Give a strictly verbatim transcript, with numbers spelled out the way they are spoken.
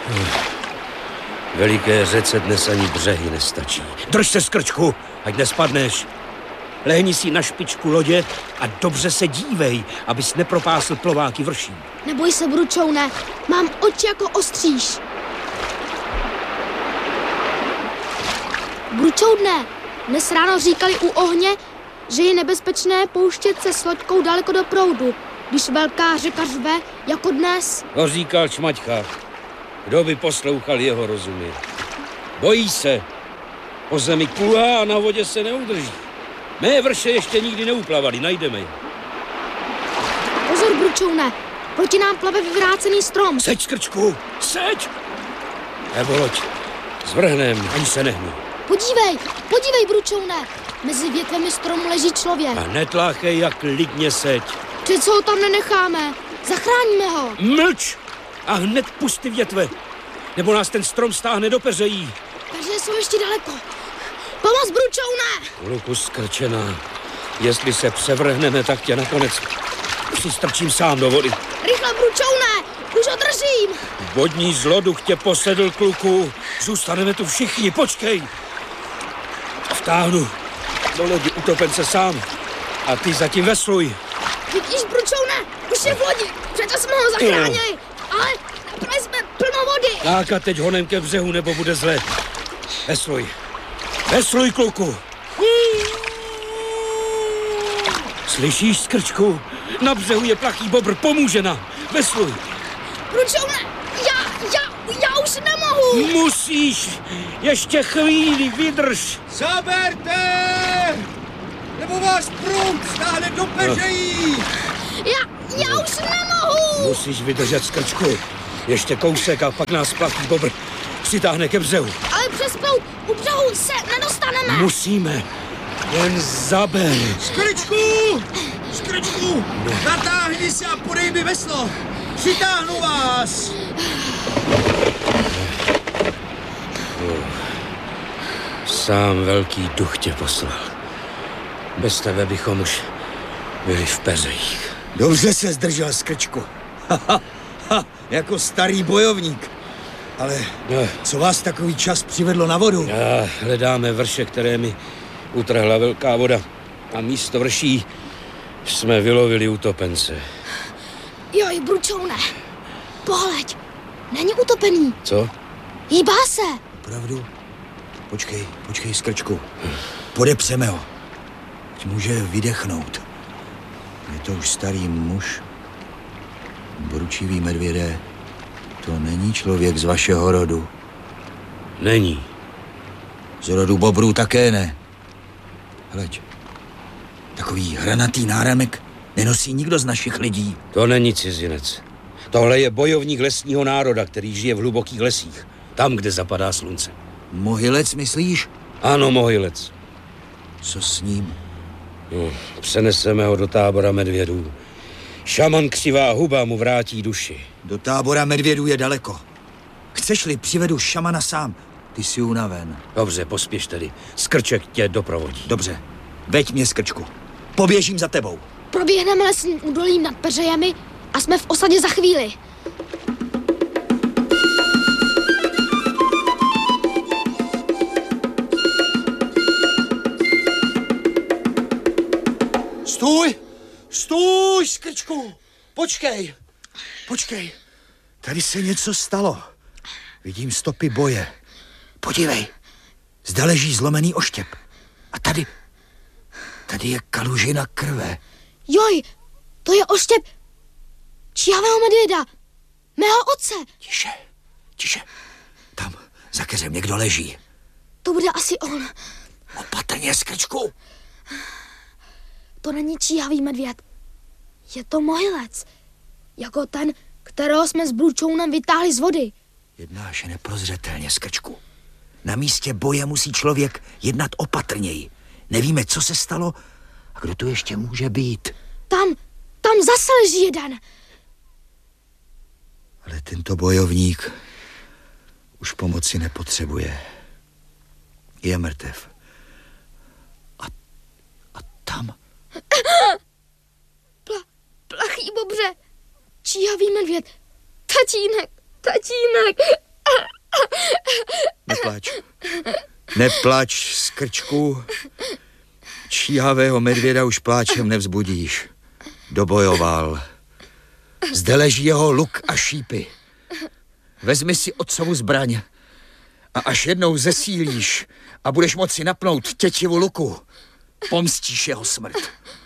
Veliké řece dnes ani břehy nestačí. Drž se, Skrčku, ať nespadneš. Lehni si na špičku lodě a dobře se dívej, abys nepropásl plováky vrší. Neboj se, Bručoune, mám oči jako ostříž. Bručoune, dnes ráno říkali u ohně, že je nebezpečné pouštět se s loďkou daleko do proudu, když velká řeka řve, jako dnes. To říkal Čmaťka. Kdo by poslouchal jeho rozumy? Bojí se. Po zemi kulhá a na vodě se neudrží. Mé vrše ještě nikdy neuplavaly, najdeme je. Pozor, Bručoune, proti nám plave vyvrácený strom. Seď, Skrčku, seď! Nebo loď, zvrhnem, ani se nehnu. Podívej, podívej, Bručoune, mezi větvemi stromu leží člověk. A netláchej, jak klidně seď. Přece ho tam nenecháme, zachráníme ho. Mlč a hned pusty větve, nebo nás ten strom stáhne do peřejí. Takže jsou ještě daleko. Pomoc, Bručoune! Luku skrčená, jestli se převrhneme, tak tě nakonec přistrčím sám do vody. Rychle, Bručoune, už ho držím. Vodní zloduch tě posedl, kluku. Zůstaneme tu všichni, počkej. Vtáhnu do lodi utopence sám a ty zatím vesluj. Vidíš, Bručoune, už je v lodi, přece jsme ho zachránili, ale napili jsme plno vody. Tak a teď honem ke břehu, nebo bude zle. Vesluj, vesluj, kluku. Slyšíš, Skrčku? Na břehu je plachý bobr, pomůže nám. Vesluj. Bručoune, já, já, já už nemohu. Musíš, ještě chvíli, vydrž. Zaberte! Nebo vás proud stáhne do peřejí! Já, já už nemohu. Musíš vydržet, Skrčku. Ještě kousek a pak nás plachý bobr přitáhne ke břehu. Ale přes proud u břehu se nedostaneme. Musíme. Jen zaber. Skrčku! Skrčku! Natáhni se a podej mi veslo! Přitáhnu vás! Sám velký duch tě poslal. Bez tebe bychom už byli v peřejích. Dobře se zdržel, Skrčku. Ha, ha, ha, jako starý bojovník. Ale no. Co vás takový čas přivedlo na vodu? Já hledáme vrše, které mi utrhla velká voda. A místo vrší jsme vylovili utopence. Joj, Bručoune, pohleď, není utopený. Co? Hýbá se. Opravdu? Počkej, počkej, Skrčku. Podepřeme ho. Ať může vydechnout. Je to už starý muž. Bručivý medvědé. To není člověk z vašeho rodu. Není. Z rodu bobrů také ne. Hleď, takový hranatý náramek nenosí nikdo z našich lidí. To není cizinec. Tohle je bojovník lesního národa, který žije v hlubokých lesích. Tam, kde zapadá slunce. Mohylec, myslíš? Ano, mohylec. Co s ním? No, přeneseme ho do tábora medvědů. Šaman Křivá huba mu vrátí duši. Do tábora medvědů je daleko. Chceš-li, přivedu šamana sám. Ty jsi unaven. Dobře, pospěš tedy. Skrček tě doprovodí. Dobře, veď mě, Skrčku. Poběžím za tebou. Proběhneme lesním údolím nad peřejemi a jsme v osadě za chvíli. Stůj! Stůj, Skrčku! Počkej! Počkej! Tady se něco stalo. Vidím stopy boje. Podívej, zde leží zlomený oštěp. A tady, tady je kalužina krve. Joj, to je oštěp číhavého medvěda, mého otce. Tiše, tiše. Tam za keřem někdo leží. To bude asi on. Opatrně, Skrčku. To není číhavý medvěd. Je to mohylec. Jako ten, kterého jsme s Bručounem vytáhli z vody. Jednáš neprozřetelně, Skrčku. Na místě boje musí člověk jednat opatrněji. Nevíme, co se stalo a kdo tu ještě může být. Tam, tam zase leží jeden. Ale tento bojovník už pomoci nepotřebuje. Je mrtev. A, a tam... Pla, plachý bobře, číhavý medvěd, tatínek, tatínek, Neplač, Skrčku. Číhavého medvěda už pláčem nevzbudíš. Dobojoval. Zde leží jeho luk a šípy. Vezmi si otcovu zbraň a až jednou zesílíš a budeš moci napnout tětivu luku, pomstíš jeho smrt.